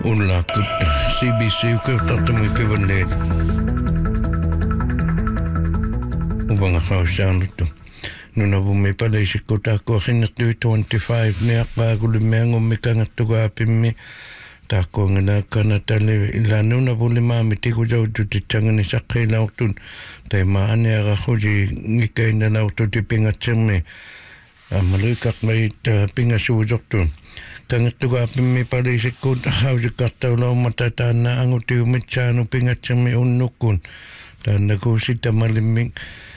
Ullakut CBC ukertartumi pivalleet ubanga hausaanuttu nunavummi palaisikku taakkuaqinnartui 25 niaqqaagulimmiangummi kangertugaapimmi taakkuangana kanatali ila nunavullimaami tikujaututitsangani saqqiilaortun taima aniararruji ngikkainalaortuti pingatsermi amaluikaqmait pingasuusortun kangertugaapimmi palaisikkuut hausikkartaulaummata taanna angutiummitsaanu pingatsermi unnukkun taannakuusitamalimmi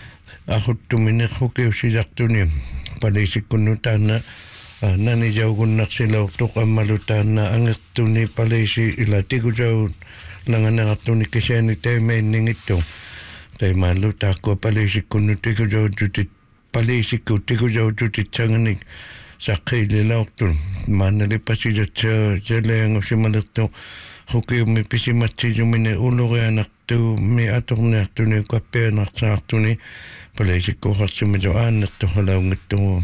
ahuttuminerrukiussisartuni palaisikkunnu taanna nanijaugunnarsilaortoq ammalu taanna angertuni palaisi ila tikujaut langanerartuni kisiani taimainningittu taimaallu taakkua palaisikkunnu tikujaututit palaisikku tikujaututitsanganik saqqiililaortun maannalipasijatsa jaleangusimalertu hukiummi pisimatsijumine ulurianartu mi atorniartuni kappianarsaartuni palaisikkuuqarsimalu aannertuhalaungittugu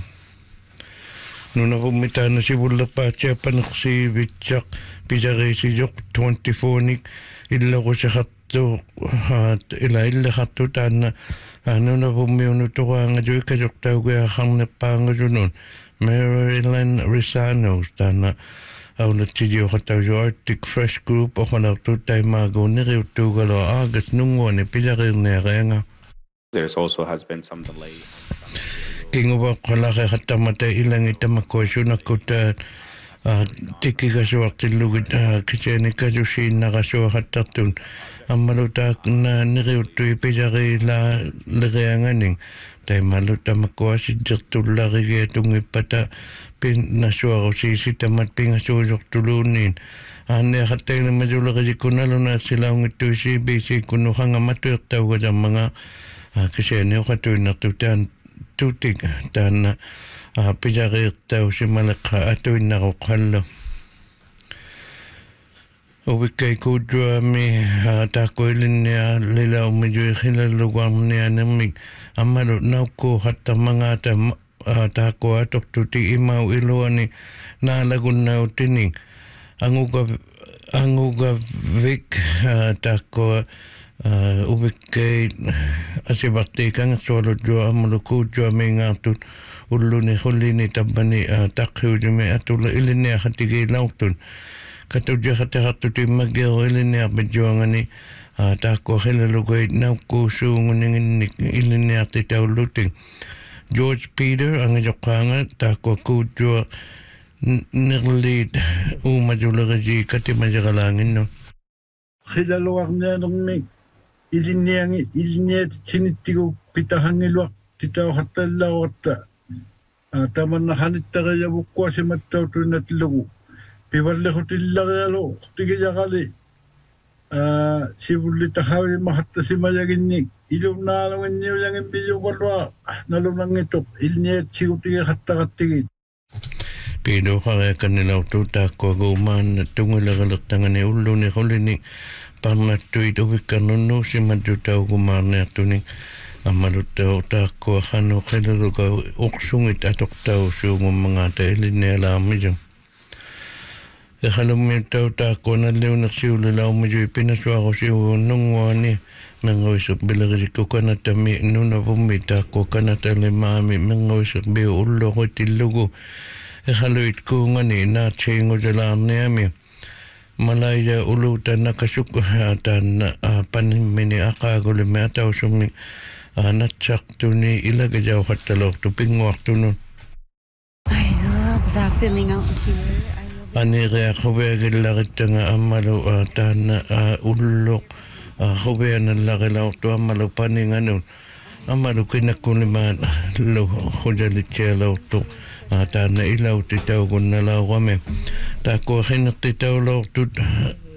nunavummi taana sivullerpaatiapanersiivitsaq pisariisijoq 24nik illerusaqartu ila illerartu taana nunavummi unutoraangaju ikajortaugiaqarnerpaangasunun Marilyn Risanos taana aulatsijoqatauju Arctic Fresh Group oqalartu taimaaguuneriuttuugalo August nunguani pisarirniareanga. There's also has been some delay. Kinguva qalaaqeqattamata ilangitamakkuasunakkuta tikkikasuartillugit kisianikasusiinnaqasuaqattartun ammalutaakna neriuttui pisariila lerianganing taimalutamakkuasitsertullarigia tungippata pinnasuarusiisitamat pingasuusortuluunniin aanniaqattailimasuleqisikunaluna silaungittuisi CBC kunnuqangamatuertaugasammanga kisianioqatuinnertu taan tutik taanna pisariirtausimaleqqa atuinnaruqallu uvikkai kuutuami taakkuilinnia lilaummijuiqilalluguarnianermik ammalu naukkuuqattarmangaata taakkuatortuti imau iluani naalagunnautinning angugavik taakkua uvikkai asivartii kangersualutjua ammalu kuutuamiingaartut ulluni hullini tabbani taqqiujumi atulla iliniaqatigiilaurtun katujaqateqartuti maggeru iliniarpitjuangani taakkuaqilaluguit naukkuusuunguninginnik iliniartitaullutik George Peter angajoqqaanga taakkua kuutua nerliit uumajuleriji katimajaqalaanginnu qilaluarnianermi iliniangi iliniatitsinittigu pitahangiluaq titauqattallauarta tamannaqanittariavukkuasimattautuinnatillugu pivalliqutillarialu qtigijaqali sivullitahavimahattasimayaginnik ilunaalunginniuyangimpijuqallua nalunangituq iliniatsigutigaqattaqattigit piiduqariakanilautu taakkuaguumaan tungileqalertangani ulluni qullini parnattuit uvikkarnunnuusimatutaugumaarniartuni ammaluttau taakkuaqanu qilaluga uqsungit atoqtausuungummangaata ilinialaarmiju eqalummiuttau taakkuanalliunersiulilaummiju pinasuarusiugunnunguani menguisuq bilerisik kanatami nunavummi taakkuakanatalimaami menguisuq biu ulloqitillugu eqaluit kuungani naatsiingusalaarniami Malaya uluta nakasuk taanna panimmini aqaagulimi atausummi natsaqtuni ilagajauqattalortu pinguartunun I love that feeling out here. Anireaqhuviagillarittanga ammalu taanna ulluq huvianallarilaortu ammalu paninganun ammalu kinakkulimaat lu hujalitsialaortu taanna ilautitaugunnalaurami taakkuaqinertitaulortut